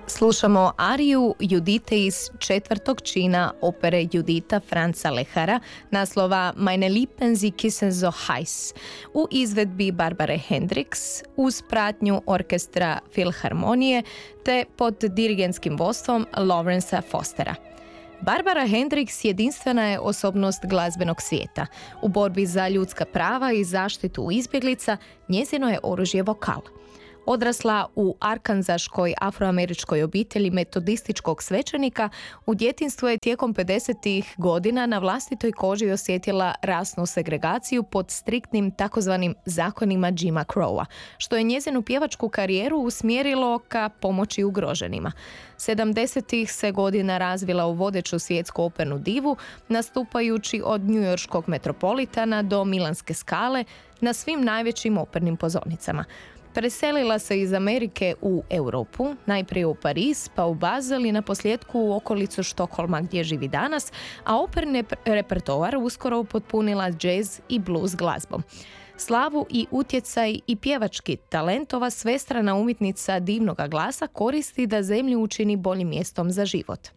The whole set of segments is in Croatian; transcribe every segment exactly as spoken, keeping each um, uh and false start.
Slušamo ariju Judite iz četvrtog čina opere Judita Franza Lehara naslova Meine Lippen sie küssen so heiß u izvedbi Barbare Hendricks uz pratnju orkestra Filharmonije te pod dirigentskim vodstvom Lawrencea Fostera. Barbara Hendricks jedinstvena je osobnost glazbenog svijeta. U borbi za ljudska prava i zaštitu izbjeglica njezino je oružje vokal. Odrasla u arkanzaškoj afroameričkoj obitelji metodističkog svećenika, u djetinstvu je tijekom pedesetih godina na vlastitoj koži osjetila rasnu segregaciju pod striktnim takozvanim zakonima Jima Crowa, što je njezinu pjevačku karijeru usmjerilo ka pomoći ugroženima. sedamdesetih se godina razvila u vodeću svjetsku opernu divu, nastupajući od njujorškog Metropolitana do Milanske Skale na svim najvećim opernim pozornicama. Preselila se iz Amerike u Europu, najprije u Pariz, pa u Basel i na posljedku u okolicu Štokholma gdje živi danas, a operni repertoar uskoro upotpunila jazz i blues glazbom. Slavu i utjecaj i pjevački talent ova svestrana umjetnica divnoga glasa koristi da zemlju učini boljim mjestom za život.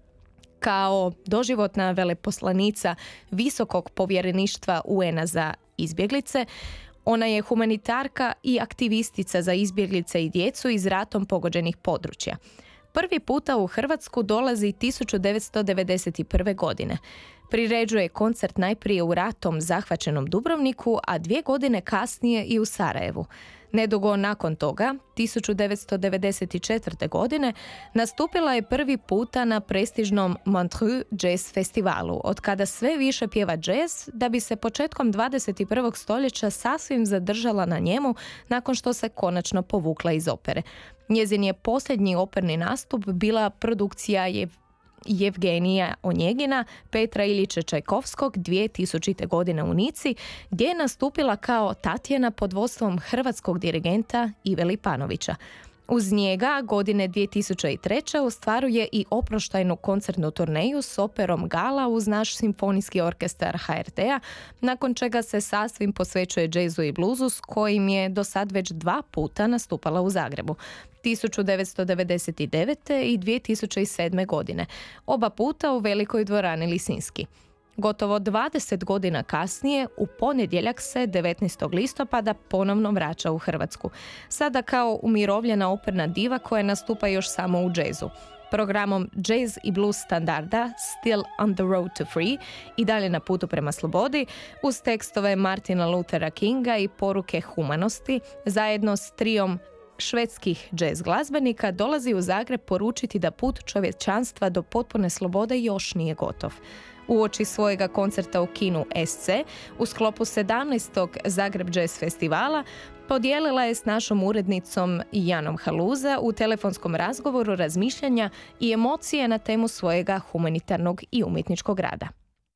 Kao doživotna veleposlanica Visokog povjereništva U N-a za izbjeglice, ona je humanitarka i aktivistica za izbjeglice i djecu iz ratom pogođenih područja. Prvi puta u Hrvatsku dolazi tisuću devetsto devedeset prve. godine. Priređuje koncert najprije u ratom zahvaćenom Dubrovniku, a dvije godine kasnije i u Sarajevu. Nedugo nakon toga, tisuću devetsto devedeset četvrte. godine, nastupila je prvi puta na prestižnom Montreux Jazz festivalu, od kada sve više pjeva jazz, da bi se početkom dvadeset prvog stoljeća sasvim zadržala na njemu nakon što se konačno povukla iz opere. Njezin je posljednji operni nastup bila produkcija je Jevgenija Onjegina, Petra Iljiča Čajkovskog dvije tisućite. godine u Nici, gdje je nastupila kao Tatjana pod vodstvom hrvatskog dirigenta Ive Lipanovića. Uz njega godine dvije tisućite treće. ostvaruje i oproštajnu koncertnu turneju s operom Gala uz naš simfonijski orkestar H R T-a, nakon čega se sasvim posvećuje džezu i bluzu s kojim je do sad već dva puta nastupala u Zagrebu. tisuću devetsto devedeset devete. i dvije tisućite sedme. godine. Oba puta u velikoj dvorani Lisinski. Gotovo dvadeset godina kasnije, u ponedjeljak se devetnaestog listopada ponovno vraća u Hrvatsku. Sada kao umirovljena operna diva koja nastupa još samo u džezu. Programom jazz i blues standarda Still on the Road to Free i dalje na putu prema slobodi, uz tekstove Martina Luthera Kinga i poruke humanosti, zajedno s trijom švedskih jazz glazbenika dolazi u Zagreb poručiti da put čovječanstva do potpune slobode još nije gotov. Uoči svojega koncerta u kinu S C u sklopu sedamnaestog Zagreb Jazz festivala podijelila je s našom urednicom Janom Haluza u telefonskom razgovoru razmišljanja i emocije na temu svojega humanitarnog i umjetničkog rada.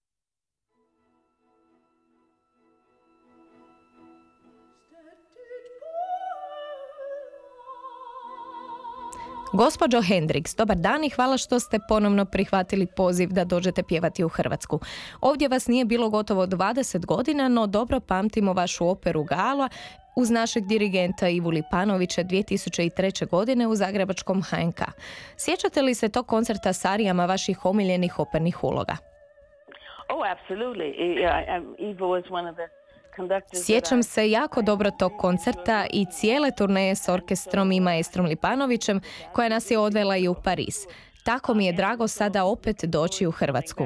Gospođo Hendricks, dobar dan i hvala što ste ponovno prihvatili poziv da dođete pjevati u Hrvatsku. Ovdje vas nije bilo gotovo dvadeset godina, no dobro pamtimo vašu operu Gala uz našeg dirigenta Ivu Lipanovića dvije tisućite treće. godine u zagrebačkom H N K. Sjećate li se tog koncerta s arijama vaših omiljenih opernih uloga? Oh, absolutely. Yeah, Ivo was one of the Sjećam se jako dobro tog koncerta i cijele turneje s orkestrom i maestrom Lipanovićem koja nas je odvela i u Pariz. Tako mi je drago sada opet doći u Hrvatsku.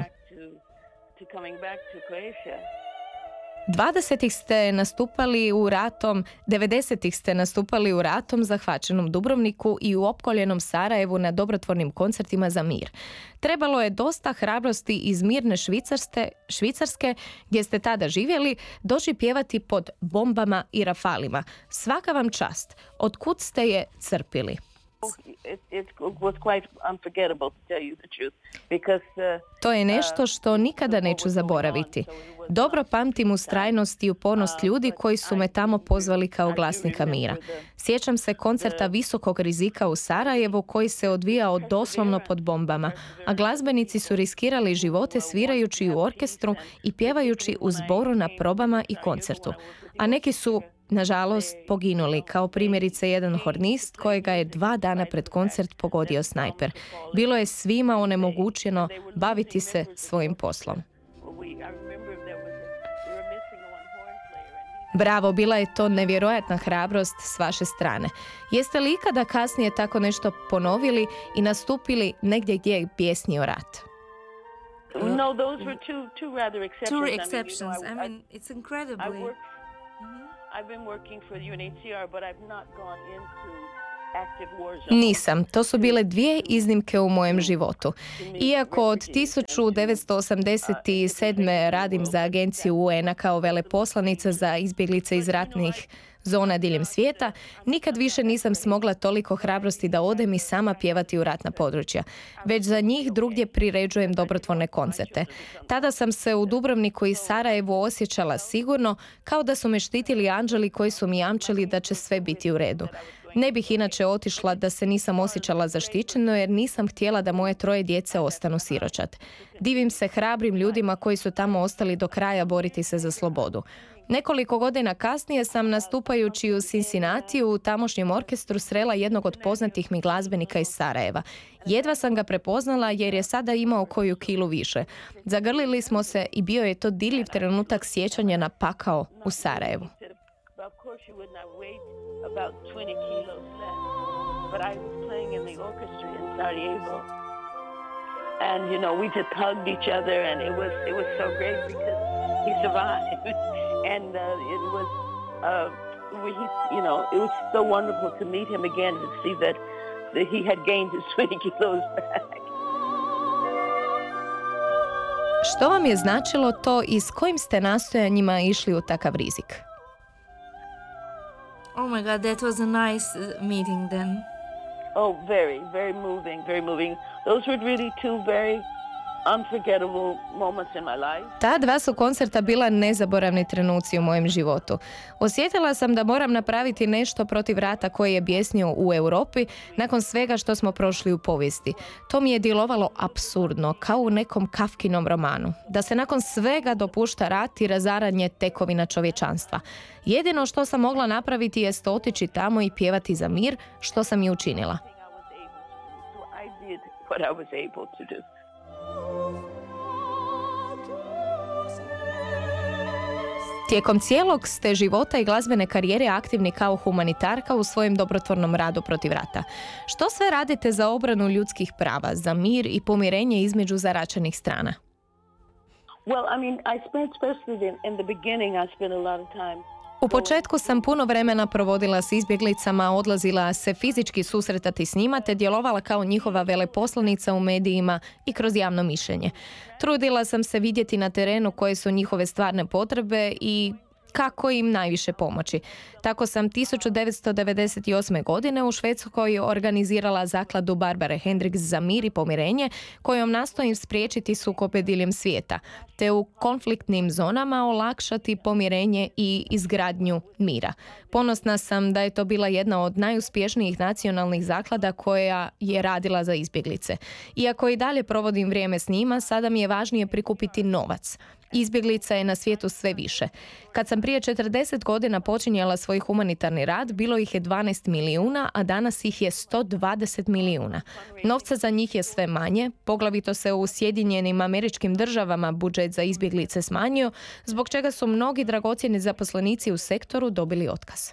dvadesetih ste nastupali u ratom, devedesetih ste nastupali u ratom zahvaćenom Dubrovniku i u opkoljenom Sarajevu na dobrotvornim koncertima za mir. Trebalo je dosta hrabrosti iz mirne Švicarske, Švicarske, gdje ste tada živjeli, doći pjevati pod bombama i rafalima. Svaka vam čast. Otkud ste je crpili? It, it was quite unforgettable, to tell you the truth, because uh, To je nešto što nikada neću zaboraviti. Dobro pamtim ustrajnost i upornost ljudi koji su me tamo pozvali kao glasnika mira. Sjećam se koncerta visokog rizika u Sarajevu koji se odvijao doslovno pod bombama, a glazbenici su riskirali živote svirajući u orkestru i pjevajući u zboru na probama i koncertu. A neki su nažalost, poginuli, kao primjerice jedan hornist kojega je dva dana pred koncert pogodio snajper. Bilo je svima onemogućeno baviti se svojim poslom. Bravo, bila je to nevjerojatna hrabrost s vaše strane. Jeste li ikada kasnije tako nešto ponovili i nastupili negdje gdje je pjesnio rat? No, those were two two rather exceptions. Two I mean, exceptions. you know, I mean, it's I incredibly. work, I've been working for the U N H C R, but I've not gone into active war zones. Nisam. To su bile dvije iznimke u mojem životu. Iako od tisuću devetsto osamdeset sedme radim za agenciju U N-a kao veleposlanica za izbjeglice iz ratnih zona diljem svijeta, nikad više nisam smogla toliko hrabrosti da odem i sama pjevati u ratna područja. Već za njih drugdje priređujem dobrotvorne koncerte. Tada sam se u Dubrovniku i Sarajevu osjećala sigurno, kao da su me štitili anđeli koji su mi jamčili da će sve biti u redu. Ne bih inače otišla da se nisam osjećala zaštićeno jer nisam htjela da moje troje djece ostanu siročad. Divim se hrabrim ljudima koji su tamo ostali do kraja boriti se za slobodu. Nekoliko godina kasnije sam, nastupajući u Cincinnatiju u tamošnjem orkestru, srela jednog od poznatih mi glazbenika iz Sarajeva. Jedva sam ga prepoznala jer je sada imao koju kilu više. Zagrlili smo se i bio je to dirljiv trenutak sjećanja na pakao u Sarajevu. Of course, you would not weigh about twenty kilos less. But I was playing in the orchestra in Sarajevo, and you know we just hugged each other, and it was it was so great because he survived, and uh, it was uh, we, you know it was so wonderful to meet him again to see that that he had gained his twenty kilos back. Što vam je značilo to i s kojim ste nastojanjima išli u takav rizik? Oh my God, that was a nice uh, meeting then. Oh, very, very moving, very moving. Those were really two very unforgettable moments in my life. Ta dva su koncerta bila nezaboravni trenuci u mojem životu. Osjetila sam da moram napraviti nešto protiv rata koji je bjesnio u Europi nakon svega što smo prošli u povijesti. To mi je djelovalo apsurdno, kao u nekom Kafkinom romanu. Da se nakon svega dopušta rat i razaranje tekovina čovječanstva. Jedino što sam mogla napraviti jest otići tamo i pjevati za mir, što sam i učinila. So I did what I was able to do. Tijekom cijelog ste života i glazbene karijere aktivni kao humanitarka u svojem dobrotvornom radu protiv rata. Što sve radite za obranu ljudskih prava, za mir i pomirenje između zaračenih strana? Well, I mean, I spent, especially in, in the beginning, I spent a lot of time. U početku sam puno vremena provodila s izbjeglicama, odlazila se fizički susretati s njima te djelovala kao njihova veleposlanica u medijima i kroz javno mišljenje. Trudila sam se vidjeti na terenu koje su njihove stvarne potrebe i kako im najviše pomoći. Tako sam tisuću devetsto devedeset osme. godine u Švedskoj organizirala zakladu Barbare Hendricks za mir i pomirenje, kojom nastojim spriječiti sukobe diljem svijeta, te u konfliktnim zonama olakšati pomirenje i izgradnju mira. Ponosna sam da je to bila jedna od najuspješnijih nacionalnih zaklada koja je radila za izbjeglice. Iako i dalje provodim vrijeme s njima, sada mi je važnije prikupiti novac. Izbjeglica je na svijetu sve više. Kad sam prije četrdeset godina počinjala svoj humanitarni rad, bilo ih je dvanaest milijuna, a danas ih je sto dvadeset milijuna. Novca za njih je sve manje, poglavito se u Sjedinjenim Američkim Državama budžet za izbjeglice smanjio, zbog čega su mnogi dragocjeni zaposlenici u sektoru dobili otkaz.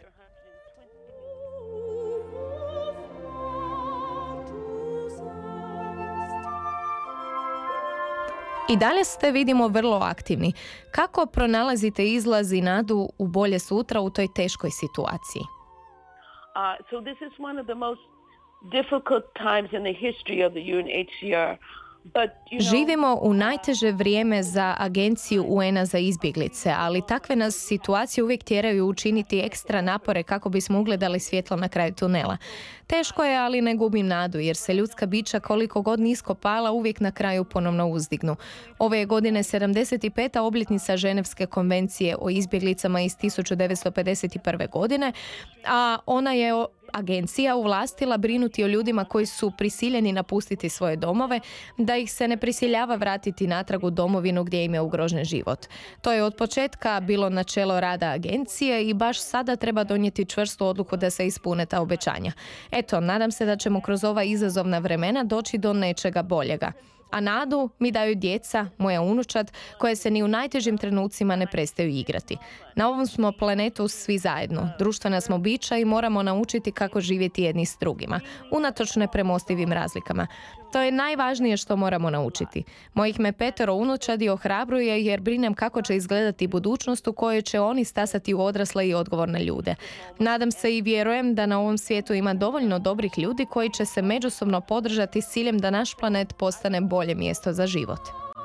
I dalje ste, vidimo, vrlo aktivni. Kako pronalazite izlaz i nadu u bolje sutra u toj teškoj situaciji? Uh, so this is one of the most difficult times in the history of the U N H C R. But, you know, Živimo u najteže vrijeme za agenciju U N-a za izbjeglice, ali takve nas situacije uvijek tjeraju učiniti ekstra napore kako bismo ugledali svjetlo na kraju tunela. Teško je, ali ne gubim nadu, jer se ljudska bića koliko god nisko pala uvijek na kraju ponovno uzdignu. Ove je godine sedamdeset peta obljetnica Ženevske konvencije o izbjeglicama iz tisuću devetsto pedeset prve. godine, a ona je agencija ovlastila brinuti o ljudima koji su prisiljeni napustiti svoje domove, da ih se ne prisiljava vratiti natrag u domovinu gdje im je ugrožen život. To je od početka bilo načelo rada agencije i baš sada treba donijeti čvrstu odluku da se ispune ta obećanja. Eto, nadam se da ćemo kroz ova izazovna vremena doći do nečega boljega. A nadu mi daju djeca, moja unučad, koje se ni u najtežim trenucima ne prestaju igrati. Na ovom smo planetu svi zajedno. Društvena smo bića i moramo naučiti kako živjeti jedni s drugima, unatoč nepremostivim razlikama. To je najvažnije što moramo naučiti. Mojih me petero unučadi ohrabruje jer brinem kako će izgledati budućnost u kojoj će oni stasati u odrasle i odgovorne ljude. Nadam se i vjerujem da na ovom svijetu ima dovoljno dobrih ljudi koji će se međusobno podržati s ciljem da naš planet postane bolje mjesto za život.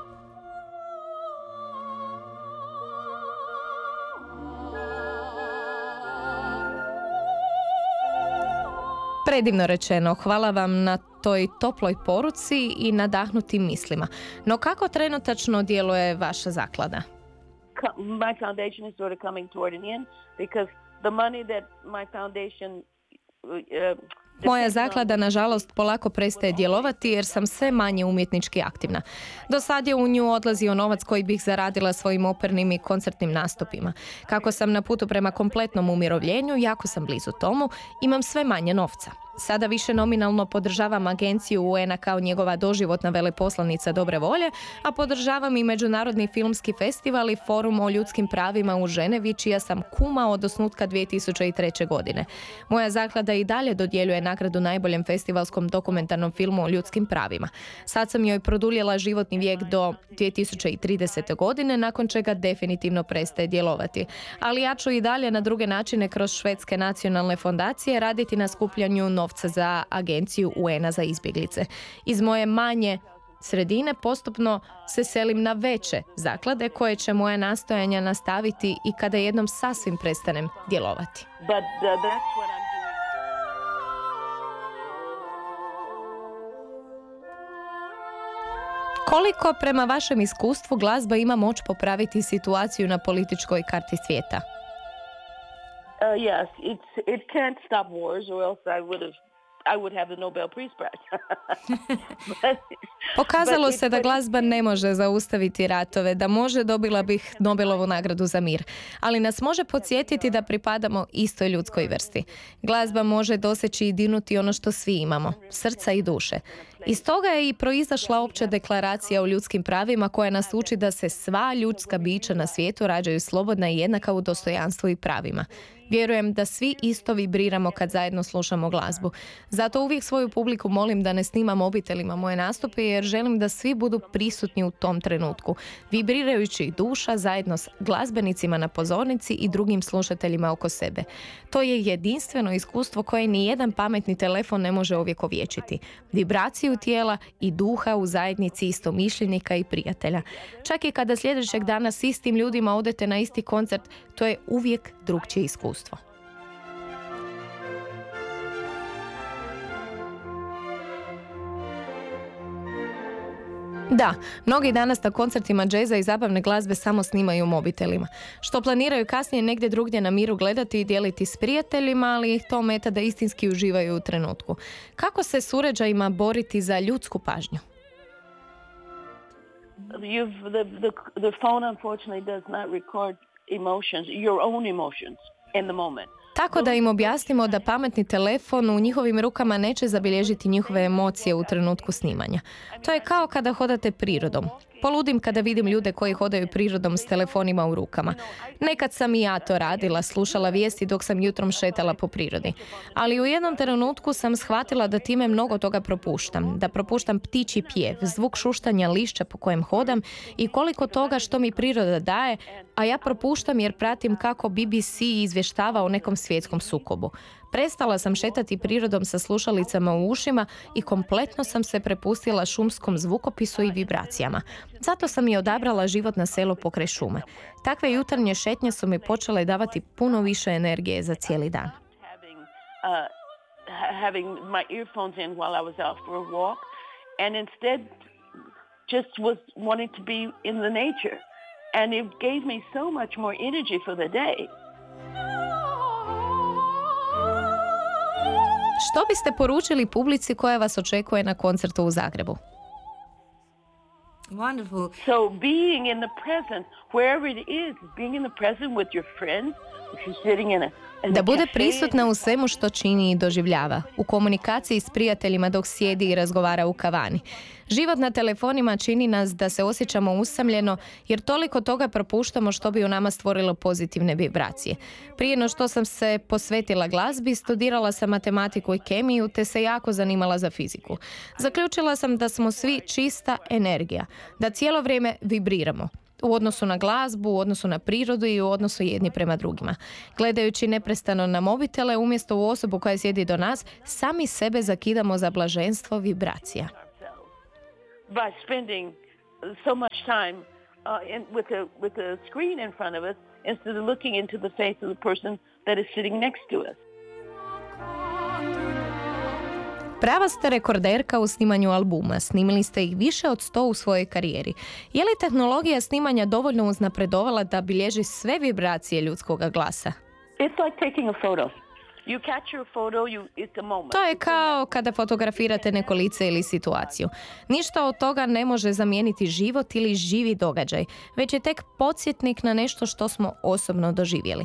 Predivno rečeno, hvala vam na toj toploj poruci i nadahnutim mislima. No kako trenutačno djeluje vaša zaklada? My foundation is sort of coming toward an end because the money that my foundation uh, Moja zaklada, nažalost, polako prestaje djelovati jer sam sve manje umjetnički aktivna. Do sad je u nju odlazio novac koji bih zaradila svojim opernim i koncertnim nastupima. Kako sam na putu prema kompletnom umirovljenju, jako sam blizu tomu, imam sve manje novca. Sada više nominalno podržavam agenciju U N-a kao njegova doživotna veleposlanica dobre volje, a podržavam i Međunarodni filmski festival i forum o ljudskim pravima u Ženevi, čija sam kuma od osnutka dvije tisuće treće. godine. Moja zaklada i dalje dodjeljuje nagradu najboljem festivalskom dokumentarnom filmu o ljudskim pravima. Sad sam joj produljila životni vijek do dvije tisuće tridesete. godine, nakon čega definitivno prestaje djelovati. Ali ja ću i dalje na druge načine kroz švedske nacionalne fondacije raditi na skupljanju novca za agenciju U N-a za izbjeglice. Iz moje manje sredine postupno se selim na veće zaklade koje će moja nastojanja nastaviti i kada jednom sasvim prestanem djelovati. But, uh, that's what I'm doing. Koliko prema vašem iskustvu glazba ima moć popraviti situaciju na političkoj karti svijeta? Uh, yes, it's, it can't stop wars, or else I would have, I would have the Nobel Peace Prize. but, Pokazalo but se da glazba ne može zaustaviti ratove, da može dobila bih Nobelovu nagradu za mir, ali nas može podsjetiti da pripadamo istoj ljudskoj vrsti. Glazba može doseći i dinuti ono što svi imamo, srca i duše. Iz toga je i proizašla opća deklaracija o ljudskim pravima koja nas uči da se sva ljudska bića na svijetu rađaju slobodna i jednaka u dostojanstvu i pravima. Vjerujem da svi isto vibriramo kad zajedno slušamo glazbu. Zato uvijek svoju publiku molim da ne snima mobitelima moje nastupe jer želim da svi budu prisutni u tom trenutku, vibrirajući duša zajedno s glazbenicima na pozornici i drugim slušateljima oko sebe. To je jedinstveno iskustvo koje ni jedan pametni telefon ne može ovjekovječiti. Vibraciju tijela i duha u zajednici istomišljenika i prijatelja. Čak i kada sljedećeg dana s istim ljudima odete na isti koncert, to je uvijek drugčije iskustvo. Da, mnogi danas na koncertima džeza i zabavne glazbe samo snimaju mobitelima, što planiraju kasnije negdje drugdje na miru gledati i dijeliti s prijateljima, ali ih to ometa da istinski uživaju u trenutku. Kako se s uređajima boriti za ljudsku pažnju? You've, the, the, the phone unfortunately does not record emotions, your own emotions in the moment. Tako da im objasnimo da pametni telefon u njihovim rukama neće zabilježiti njihove emocije u trenutku snimanja. To je kao kada hodate prirodom. Poludim kada vidim ljude koji hodaju prirodom s telefonima u rukama. Nekad sam i ja to radila, slušala vijesti dok sam jutrom šetala po prirodi. Ali u jednom trenutku sam shvatila da time mnogo toga propuštam. Da propuštam ptičji pjev, zvuk šuštanja lišća po kojem hodam i koliko toga što mi priroda daje, a ja propuštam jer pratim kako B B C izvještava o nekom svjetskom sukobu. Prestala sam šetati prirodom sa slušalicama u ušima i kompletno sam se prepustila šumskom zvukopisu i vibracijama. Zato sam i odabrala život na selu pokraj šume. Takve jutarnje šetnje su mi počele davati puno više energije za cijeli dan. Having, uh, having my earphones in while I was out for a walk, and instead just was wanting to be in the nature. And it gave me so much more energy for the day. Što biste poručili publici koja vas očekuje na koncertu u Zagrebu? Wonderful. So being in the present, wherever it is, being in the present with your friends, if you're sitting in a in Da a bude cafe, prisutna u svemu što čini i doživljava, u komunikaciji s prijateljima dok sjedi i razgovara u kavani. Život na telefonima čini nas da se osjećamo usamljeno jer toliko toga propuštamo što bi u nama stvorilo pozitivne vibracije. Prije no što sam se posvetila glazbi, studirala sam matematiku i kemiju te se jako zanimala za fiziku. Zaključila sam da smo svi čista energija, da cijelo vrijeme vibriramo. U odnosu na glazbu, u odnosu na prirodu i u odnosu jedni prema drugima. Gledajući neprestano na mobitele, umjesto u osobu koja sjedi do nas, sami sebe zakidamo za blaženstvo vibracija. by spending so much time uh, in, with a with a screen in front of us instead of looking into the face of the person that is sitting next to us. Prava ste rekorderka u snimanju albuma. Snimili ste ih više od sto u svojoj karijeri. Je li tehnologija snimanja dovoljno uznapredovala da bilježi sve vibracije ljudskog glasa? It's like taking a photo. You capture a photo, you, it's a moment. To je kao kada fotografirate neko lice ili situaciju. Ništa od toga ne može zamijeniti život ili živi događaj, već je tek podsjetnik na nešto što smo osobno doživjeli.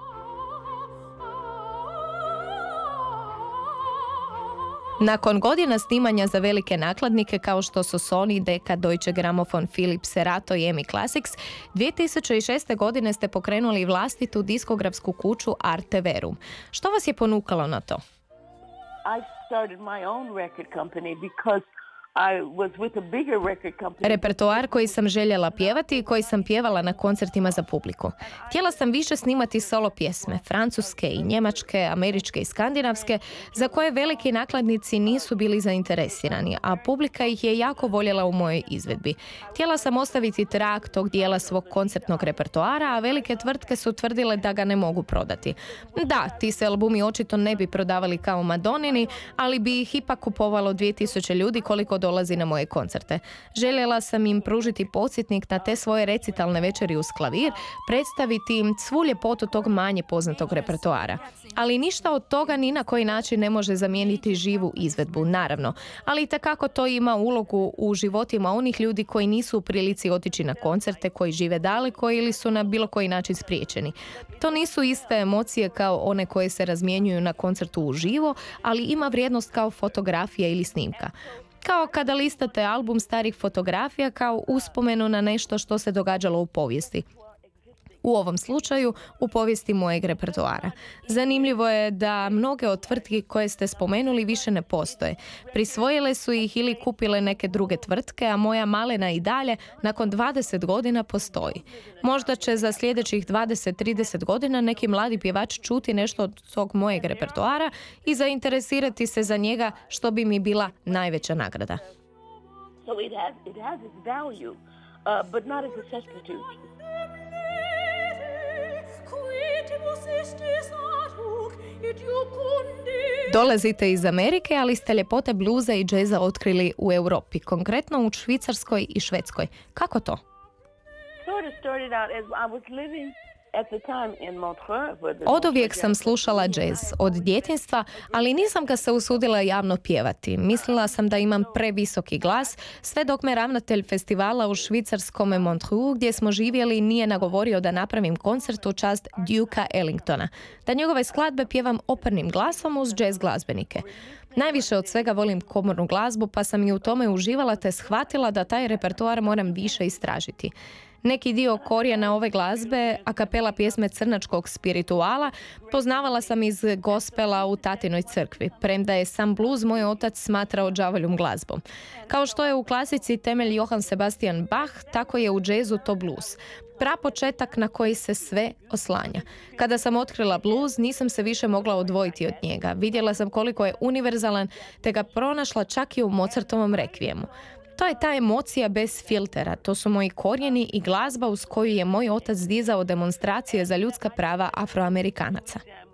Nakon godina snimanja za velike nakladnike kao što su Sony, Decca, Deutsche Grammophon, Philips, Serato i EMI Classics, dvije tisuće šeste. godine ste pokrenuli vlastitu diskografsku kuću Arte Verum. Što vas je ponukalo na to? I started my own record company because I was with a bigger record company. Repertoar koji sam željela pjevati i koji sam pjevala na koncertima za publiku. Htjela sam više snimati solo pjesme, francuske i njemačke, američke i skandinavske, za koje veliki nakladnici nisu bili zainteresirani, a publika ih je jako voljela u mojoj izvedbi. Htjela sam ostaviti trag tog dijela svog koncertnog repertoara, a velike tvrtke su tvrdile da ga ne mogu prodati. Da, ti se albumi očito ne bi prodavali kao Madonini, ali bi ih ipak kupovalo dvije tisuće ljudi koliko dolazi na moje koncerte. Željela sam im pružiti podsjetnik na te svoje recitalne večeri uz klavir, predstaviti im svu ljepotu tog manje poznatog repertoara. Ali ništa od toga ni na koji način ne može zamijeniti živu izvedbu, naravno. Ali itekako to ima ulogu u životima onih ljudi koji nisu u prilici otići na koncerte, koji žive daleko ili su na bilo koji način spriječeni. To nisu iste emocije kao one koje se razmjenjuju na koncertu uživo, ali ima vrijednost kao fotografija ili snimka. Kao kada listate album starih fotografija kao uspomenu na nešto što se događalo u povijesti. U ovom slučaju, u povijesti mojeg repertoara. Zanimljivo je da mnoge od tvrtki koje ste spomenuli više ne postoje. Prisvojile su ih ili kupile neke druge tvrtke, a moja malena i dalje nakon dvadeset godina postoji. Možda će za sljedećih dvadeset do trideset godina neki mladi pjevač čuti nešto od tog mojeg repertoara i zainteresirati se za njega, što bi mi bila najveća nagrada. So it has it has its value, uh, but not as a substitute. Dolazite iz Amerike, ali ste ljepote bluza i džeza otkrili u Europi, konkretno u Švicarskoj i Švedskoj. Kako to? Sort of started out as I was living at the time in Montreux. where the- Oduvijek sam slušala džez, od djetinjstva, ali nisam ga se usudila javno pjevati. Mislila sam da imam previsoki glas, sve dok me ravnatelj festivala u švicarskom Montreux, gdje smo živjeli, nije nagovorio da napravim koncert u čast Dukea Ellingtona, da njegove skladbe pjevam opernim glasom uz džez glazbenike. Najviše od svega volim komornu glazbu, pa sam i u tome uživala te shvatila da taj repertoar moram više istražiti. Neki dio korijena ove glazbe, a kapela pjesme Crnačkog spirituala, poznavala sam iz gospela u tatinoj crkvi, premda je sam bluz moj otac smatrao đavoljom glazbom. Kao što je u klasici temelj Johann Sebastian Bach, tako je u džezu to bluz. Prapočetak na koji se sve oslanja. Kada sam otkrila bluz, nisam se više mogla odvojiti od njega. Vidjela sam koliko je univerzalan, te ga pronašla čak i u Mozartovom rekvijemu. To je ta emocija bez filtera, to su moji korijeni i glazba uz koju je moj otac dizao demonstracije za ljudska prava Afroamerikanaca.